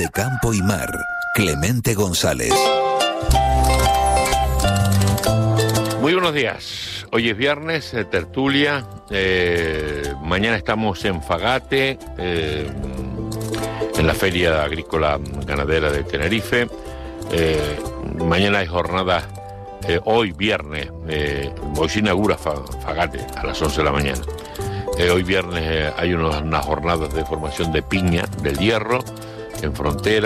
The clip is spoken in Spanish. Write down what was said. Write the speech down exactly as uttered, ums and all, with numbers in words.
De campo y mar, Clemente González. Muy buenos días. Hoy es viernes, eh, tertulia. Eh, mañana estamos en Fagate, eh, en la Feria Agrícola Ganadera de Tenerife. Eh, mañana hay jornada, eh, hoy viernes, eh, hoy se inaugura Fagate a las once de la mañana. Eh, hoy viernes eh, hay unos, unas jornadas de formación de piña del hierro en frontera.